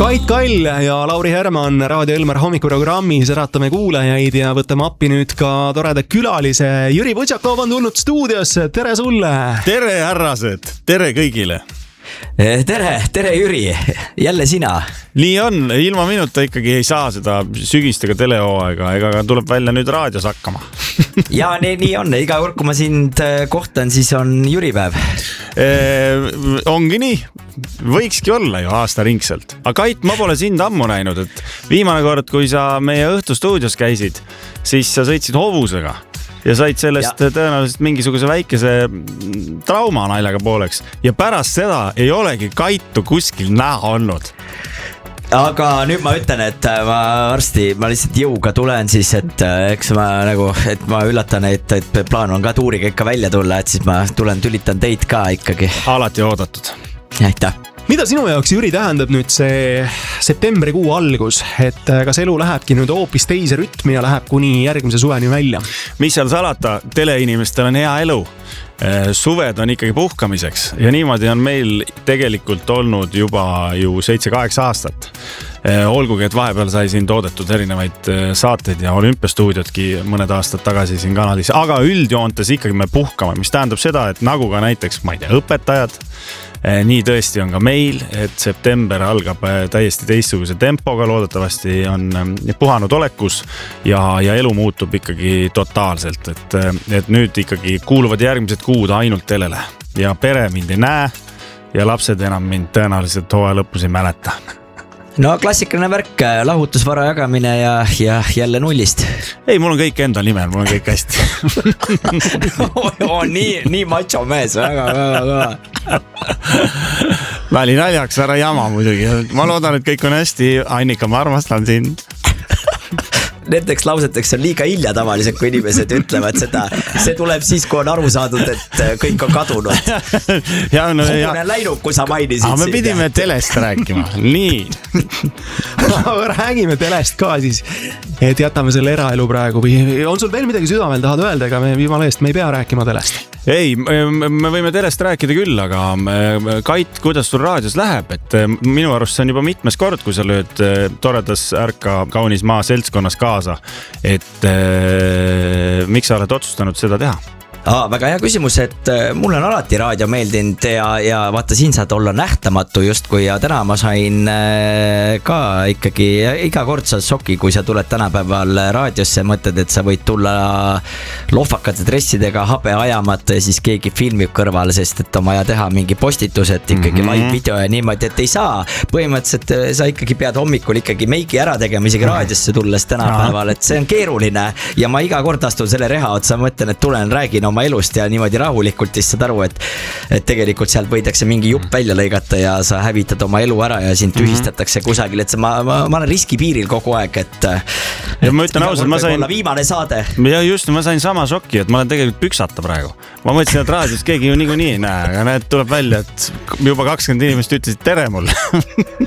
Kait Kall ja Lauri Herman Raadio Elmar hommikuprogrammis äratame kuulajaid ja võtame appi nüüd ka toreda külalise. Jüri Võtšakov on tulnud stuudiosse, tere sulle! Tere härrased, tere kõigile! Tere Jüri, jälle sina. Nii on, ilma minuta ikkagi ei saa seda sügist ega telehooaega, ega tuleb välja nüüd raadios hakkama. Ja nii on, iga kord kui ma sind kohtan, siis on Jüripäev. Ongi nii, võikski olla ju aastaringselt. Aga Kait, ma pole sind ammu näinud, et viimane kord, kui sa meie õhtustuudios käisid, siis sa sõitsid hobusega. Ja said sellest tõenäoliselt mingisuguse väikese trauma naljaga pooleks. Ja pärast seda ei olegi Kaitu kuskil näha olnud. Aga nüüd ma ütlen, et ma lihtsalt jõuga tulen siis, et eks ma üllatan, et plaan on ka tuuriga ikka välja tulla, et siis ma tülitan teid ka ikkagi. Alati oodatud. Aitäh. Mida sinu jaoks, Jüri, tähendab nüüd see septembrikuu algus, et kas elu lähebki nüüd hoopis teise rütmi ja läheb kuni järgmise suveni välja? Mis seal salata, teleinimestel on hea elu. Suved on ikkagi puhkamiseks ja niimoodi on meil tegelikult olnud juba ju 7-8 aastat. Olgugi, et vahepeal sai siin toodetud erinevaid saateid ja olümpiastuudiotki mõned aastad tagasi siin kanalis, aga üldjoontes ikkagi me puhkame, mis tähendab seda, et nagu ka näiteks, ma ei tea, õpetajad, nii tõesti on ka meil, et september algab täiesti teistsuguse tempoga, loodetavasti on puhanud olekus ja elu muutub ikkagi totaalselt, et nüüd ikkagi kuuluvad järgmised kuud ainult telele ja pere mind ei näe ja lapsed enam mind tõenäoliselt hooaja lõpus ei mäleta. No klassikaline värk, lahutusvara jagamine ja jälle nullist. Ei, mul on kõik enda nimel, mul on kõik hästi. nii macho mees, väga. Nali naljaks, ära jama muidugi. Ma loodan, et kõik on hästi. Annika, ma armastan sind. Nendeks lauseteks on liiga hilja tavaliselt, kui inimesed ütlevad seda. See tuleb siis, kui on aru saadud, et kõik on kadunud. Hobune läinud, kui sa mainisid. Me pidime telest rääkima. Nii. Räägime telest ka siis, et jätame selle eraelu praegu. Või on sul veel midagi südamel tahad öelda, ega me ei pea rääkima telest? Ei, me võime telest rääkida küll, aga Kait, kuidas sul raadios läheb? Et minu arust see on juba mitmes kord, kui sa lööd toredas ärka kaunis maa seltskonnas kaasa. Et miks sa oled otsustanud seda teha? Väga hea küsimus, et mulle on alati raadio meeldinud ja vaata, siin saad olla nähtamatu justkui ja täna ma sain ka ikkagi iga kord saad šoki, kui sa tuled tänapäeval raadiosse, mõtled, et sa võid tulla lohvakate dressidega habe ajamata ja siis keegi filmib kõrval, sest et on vaja teha mingi postitus, et ikkagi live video ja niimoodi, et ei saa. Põhimõtteliselt sa ikkagi pead hommikul ikkagi meiki ära tegema isegi raadiosse tulles tänapäeval, et see on keeruline ja ma iga kord astun selle reha otsa, mõtlen, et tulen räägin oma elust ja niimoodi rahulikult siis saad aru, et tegelikult sealt võidakse mingi jupp välja lõigata ja sa hävitad oma elu ära ja sind tühistatakse kusagil, et ma olen riskipiiril kogu aeg, et ja ma ütlen ausalt, ma sain viimane saade. Ja just, ma sain sama šokki, et ma olen tegelikult püksata praegu. Ma mõtlesin, et raadios keegi ju niikuinii ei näe, aga näed, tuleb välja, et juba 20 inimest ütlesid tere mulle.